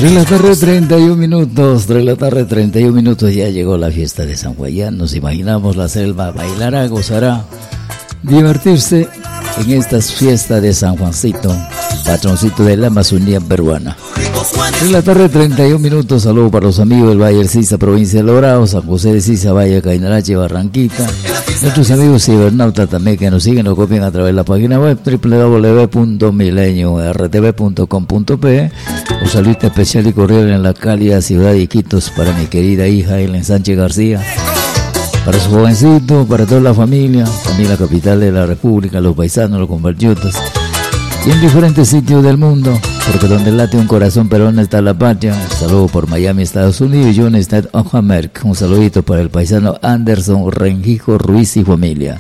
3 de la tarde, 31 minutos. 3 de la tarde, 31 minutos. Ya llegó la fiesta de San Juan. Ya nos imaginamos la selva. Bailará, gozará, divertirse en estas fiestas de San Juancito, patroncito de la Amazonía peruana. 3 de la tarde, 31 minutos. Saludos para los amigos del Valle del Sisa, provincia de Logrado, San José de Sisa, Valle de Cainarache, Barranquita. Nuestros amigos cibernautas también que nos siguen, nos copian a través de la página web www.milenio.rtv.com.pe. Un saludo especial y cordial en la cálida ciudad de Iquitos para mi querida hija Helen Sánchez García, para su jovencito, para toda la familia, también la capital de la República, los paisanos, los compatriotas, y en diferentes sitios del mundo, porque donde late un corazón peruano está la patria. Un saludo por Miami, Estados Unidos, y United of America. Un saludito para el paisano Anderson Rengijo Ruiz y familia.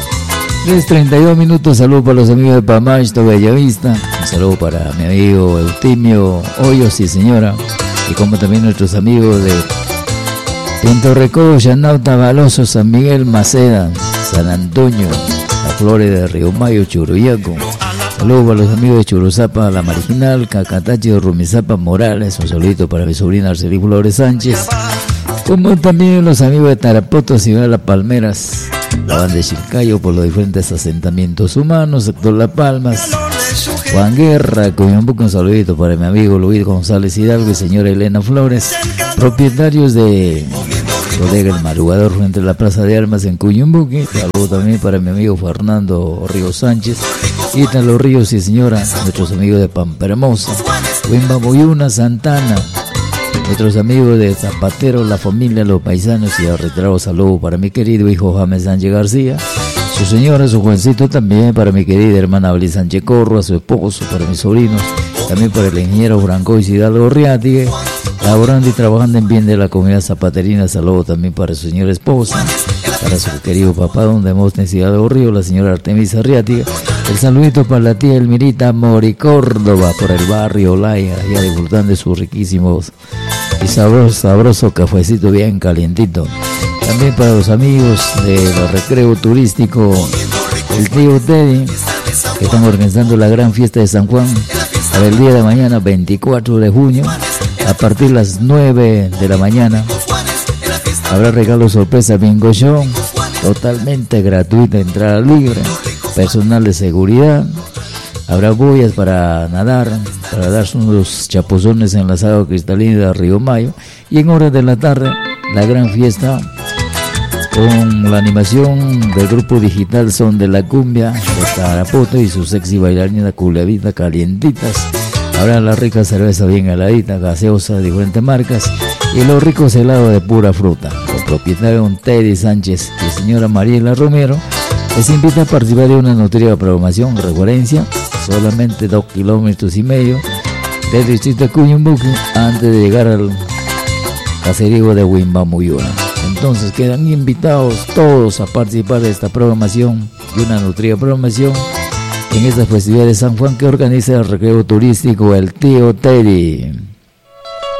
3:32 minutos. Saludo para los amigos de Pamacho, Bellavista. Un saludo para mi amigo Eutimio Hoyos y señora, y como también nuestros amigos de Pinto Recodo, Yanauta, Baloso, San Miguel, Maceda, San Antonio, Las Flores de Río Mayo, Churuyaco. Saludos para los amigos de Churuzapa, La Marginal, Cacatachi de Rumizapa, Morales. Un saludito para mi sobrina Arcelí Flores Sánchez, como también los amigos de Tarapoto, Ciudad de Las Palmeras, la banda de Chilcayo, por los diferentes asentamientos humanos, sector Las Palmas, Juan Guerra, Cuyambuco. Un saludito para mi amigo Luis González Hidalgo y señora Elena Flores, propietarios de Bodega El Madrugador frente a la Plaza de Armas en Cuyumbuque. Saludo también para mi amigo Fernando Ríos Sánchez, Ítalo Ríos y señora, nuestros amigos de Pampa Hermosa, Huimbamoyuna, Santana, nuestros amigos de Zapatero, la familia, los paisanos y arretrados. Saludo para mi querido hijo James Sánchez García, su señora, su jovencito, también para mi querida hermana Blis Sánchez Corro, a su esposo, para mis sobrinos, también para el ingeniero Franco Hidalgo Riatige, laborando y trabajando en bien de la comunidad zapaterina. Saludo también para su señora esposa, para su querido papá don Demóstenes Hidalgo Río, la señora Artemisa Riatige. El saludito para la tía Elmirita Mori Córdoba, por el barrio Olaya, ya disfrutando de sus riquísimos y sabroso cafecito bien calientito. También para los amigos del recreo turístico El Tío Teddy, que están organizando la gran fiesta de San Juan para el día de mañana, 24 de junio, a partir de las 9 de la mañana. Habrá regalo sorpresa, bingo show, totalmente gratuita, entrada libre, personal de seguridad. Habrá boyas para nadar, para darse unos chapuzones en las aguas cristalinas de Río Mayo. Y en horas de la tarde, la gran fiesta con la animación del grupo digital Son de la Cumbia de Tarapoto y su sexy bailarina Culevita Calientitas. Habrá la rica cerveza bien heladita, gaseosa de diferentes marcas, y los ricos helados de pura fruta. El propietario don Teddy Sánchez y señora Mariela Romero les invita a participar de una nutrida programación. Referencia: solamente 2,5 kilómetros del distrito de Cuyumbuque antes de llegar al caserío de Huimbamoyuna. Entonces quedan invitados todos a participar de esta programación y una nutrida programación en esta festividad de San Juan que organiza el recreo turístico El Tío Teddy.